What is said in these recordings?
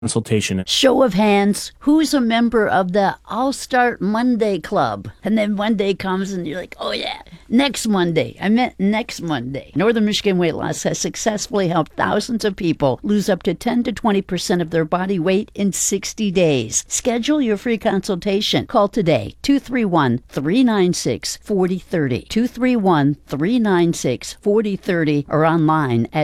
consultation. Show of hands, who's a member of the I'll Start Monday Club? And then one day comes and you're like, oh yeah, next Monday. I meant next Monday. Northern Michigan Weight Loss has successfully helped thousands of people lose up to 10 to 20% of their body weight in 60 days. Schedule your free consultation. Call today, 231-396-4030. 231-396-4030 or online at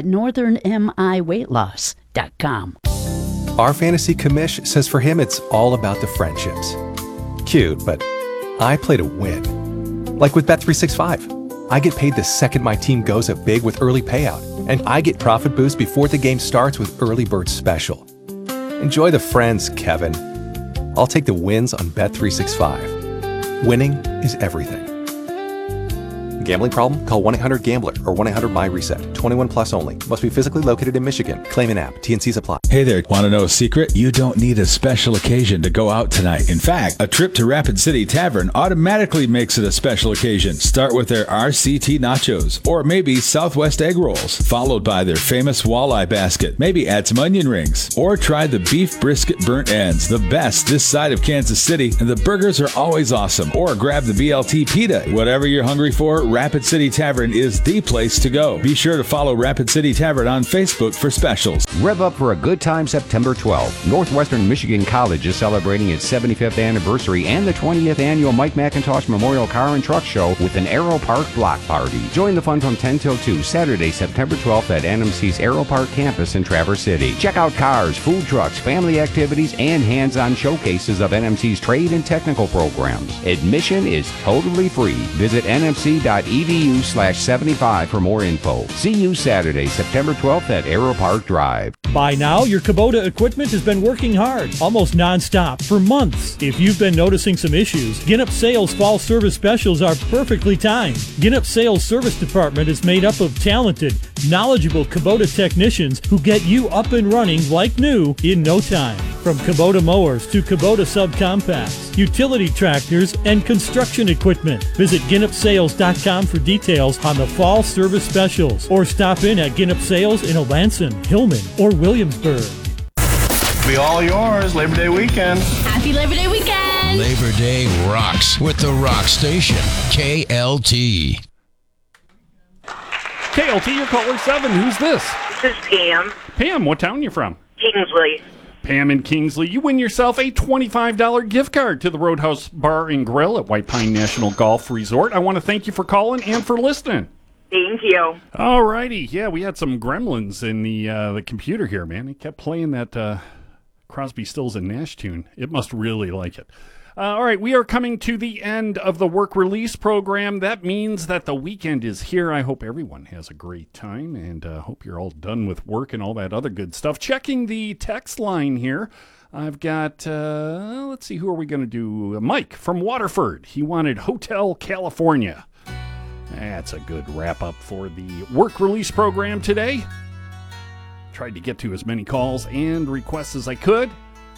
northernmiweightloss.com. Our fantasy commish says for him it's all about the friendships. Cute, but I play to win. Like with Bet365. I get paid the second my team goes up big with early payout, and I get profit boost before the game starts with Early Bird Special. Enjoy the friends, Kevin. I'll take the wins on Bet365. Winning is everything. Gambling problem? Call 1-800-GAMBLER or 1-800-MY-RESET. 21 plus only. Must be physically located in Michigan. Claim an app. T&Cs apply. Hey there. Want to know a secret? You don't need a special occasion to go out tonight. In fact, a trip to Rapid City Tavern automatically makes it a special occasion. Start with their RCT nachos or maybe Southwest egg rolls, followed by their famous walleye basket. Maybe add some onion rings or try the beef brisket burnt ends, the best this side of Kansas City, and the burgers are always awesome. Or grab the BLT pita. Whatever you're hungry for, Rapid City Tavern is the place to go. Be sure to follow Rapid City Tavern on Facebook for specials. Rev up for a good time September 12th. Northwestern Michigan College is celebrating its 75th anniversary and the 20th annual Mike McIntosh Memorial Car and Truck Show with an Aero Park block party. Join the fun from 10 till 2, Saturday, September 12th at NMC's Aero Park campus in Traverse City. Check out cars, food trucks, family activities, and hands-on showcases of NMC's trade and technical programs. Admission is totally free. Visit nmc.edu/75 for more info. See you Saturday, September 12th at Aero Park Drive. By now, your Kubota equipment has been working hard, almost non-stop, for months. If you've been noticing some issues, Ginnup Sales Fall Service Specials are perfectly timed. Ginnup Sales Service Department is made up of talented, knowledgeable Kubota technicians who get you up and running like new in no time. From Kubota mowers to Kubota subcompacts, utility tractors, and construction equipment. Visit GinnupSales.com for details on the Fall Service Specials, or stop in at Ginnup Sales in Alanson, Hillman, or Williamsburg. Be all yours Labor Day weekend. Happy Labor Day weekend! Labor Day rocks with the Rock Station, KLT. KLT, your caller 7. Who's this? This is Pam. Pam, what town you from? Kingsley. Pam in Kingsley, you win yourself a $25 gift card to the Roadhouse Bar and Grill at White Pine National Golf Resort. I want to thank you for calling and for listening. Thank you. All righty. Yeah, we had some gremlins in the computer here, man. It kept playing that Crosby, Stills, and Nash tune. It must really like it. All right, we are coming to the end of the work release program. That means that the weekend is here. I hope everyone has a great time, and hope you're all done with work and all that other good stuff. Checking the text line here, I've got, let's see, who are we going to do? Mike from Waterford. He wanted Hotel California. That's a good wrap-up for the work release program today. Tried to get to as many calls and requests as I could.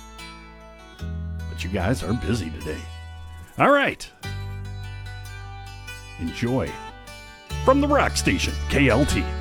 You guys are busy today. All right. Enjoy from the Rock Station, KLT.